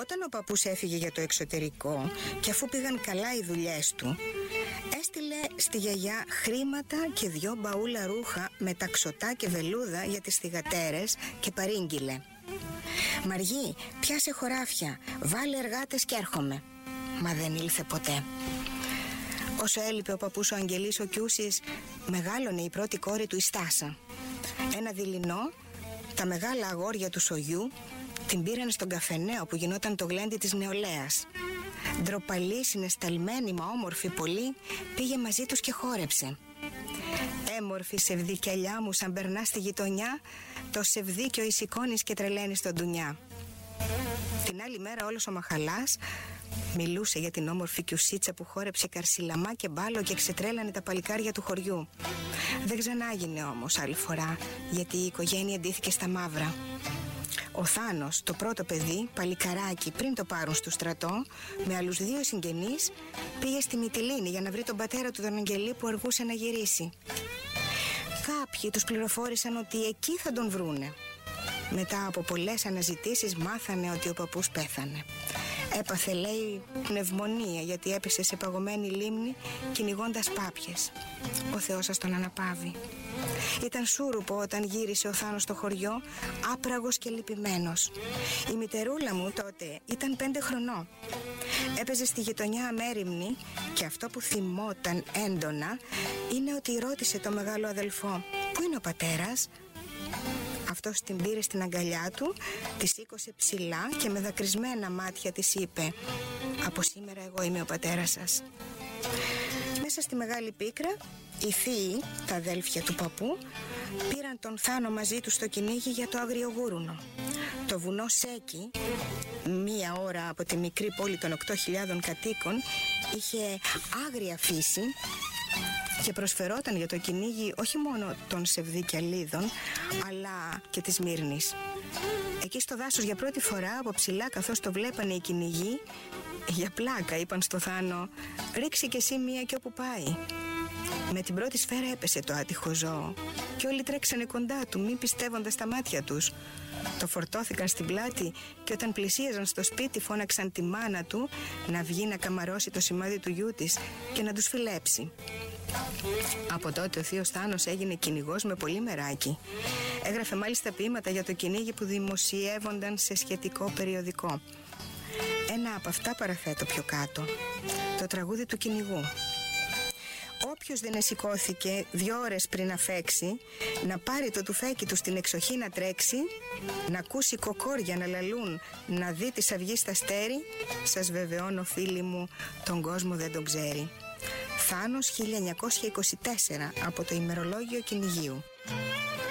Όταν ο παππούς έφυγε για το εξωτερικό και αφού πήγαν καλά οι δουλειές του, έστειλε στη γιαγιά χρήματα και 2 μπαούλα ρούχα με ταξωτά και βελούδα για τις θυγατέρες και παρήγγειλε: «Μαργή, πιάσε χωράφια, βάλε εργάτες και έρχομαι». Μα δεν ήλθε ποτέ. Όσο έλειπε ο παππούς ο Αγγελής ο Κιούσης, μεγάλωνε η πρώτη κόρη του η Στάσα. Ένα δειλινό, τα μεγάλα αγόρια του Σογιού την πήραν στον καφενέο που γινόταν το γλέντι της νεολαίας. Ντροπαλή, συναισθαλμένη μα όμορφη πολύ, πήγε μαζί τους και χόρεψε. Έμορφη σεβδικιαλιά μου, σαν περνά στη γειτονιά, το σεβδίκιο σηκώνεις και τρελαίνεις τον ντουνιά. Την άλλη μέρα όλος ο Μαχαλάς μιλούσε για την όμορφη Κιουσίτσα που χόρεψε καρσιλαμά και μπάλο και ξετρέλανε τα παλικάρια του χωριού. Δεν ξανάγινε όμως άλλη φορά, γιατί η οικογένεια ντύθηκε στα μαύρα. Ο Θάνος, το πρώτο παιδί, παλικαράκι, πριν το πάρουν στο στρατό, με άλλους 2 συγγενείς, πήγε στη Μυτιλήνη για να βρει τον πατέρα του, τον Αγγελή, που αργούσε να γυρίσει. Κάποιοι τους πληροφόρησαν ότι εκεί θα τον βρούνε. Μετά από πολλές αναζητήσεις μάθανε ότι ο παππούς πέθανε. Έπαθε, λέει, πνευμονία, γιατί έπεσε σε παγωμένη λίμνη κυνηγώντας πάπιες. Ο Θεός σας τον αναπαύει. Ήταν σούρουπο όταν γύρισε ο Θάνος στο χωριό, άπραγος και λυπημένος. Η μητερούλα μου τότε ήταν 5 χρονών. Έπαιζε στη γειτονιά αμέριμνη και αυτό που θυμόταν έντονα είναι ότι ρώτησε το μεγάλο αδελφό: «Πού είναι ο πατέρας?» Αυτός την πήρε στην αγκαλιά του, τη σήκωσε ψηλά και με δακρυσμένα μάτια της είπε: «Από σήμερα εγώ είμαι ο πατέρας σας». Μέσα στη μεγάλη πίκρα, οι θείοι, τα αδέλφια του παππού, πήραν τον Θάνο μαζί του στο κυνήγι για το Αγριογούρουνο. Το βουνό Σέκι, 1 ώρα από τη μικρή πόλη των 8.000 κατοίκων, είχε άγρια φύση και προσφερόταν για το κυνήγι όχι μόνο των Σεβδικιαλίδων, αλλά και της Μύρνης. Εκεί στο δάσος για πρώτη φορά από ψηλά, καθώς το βλέπανε οι κυνηγοί, για πλάκα είπαν στο Θάνο: «Ρίξει κι εσύ μία κι όπου πάει». Με την πρώτη σφαίρα έπεσε το άτυχο ζώο και όλοι τρέξανε κοντά του, μη πιστεύοντας τα μάτια τους. Το φορτώθηκαν στην πλάτη και όταν πλησίαζαν στο σπίτι φώναξαν τη μάνα του να βγει να καμαρώσει το σημάδι του γιού της και να τους φιλέψει. Από τότε ο θείος Θάνος έγινε κυνηγός με πολύ μεράκι. Έγραφε μάλιστα ποίηματα για το κυνήγι που δημοσιεύονταν σε σχετικό περιοδικό. Ένα από αυτά παραθέτω πιο κάτω: το τραγούδι του κυνηγού. Όποιος δεν εσηκώθηκε 2 ώρες πριν να φέξει, να πάρει το τουφέκι του στην εξοχή να τρέξει, να ακούσει κοκόρια να λαλούν, να δει της αυγής τα στέρι, σας βεβαιώνω φίλοι μου, τον κόσμο δεν τον ξέρει. Θάνος 1924 από το ημερολόγιο κυνηγίου.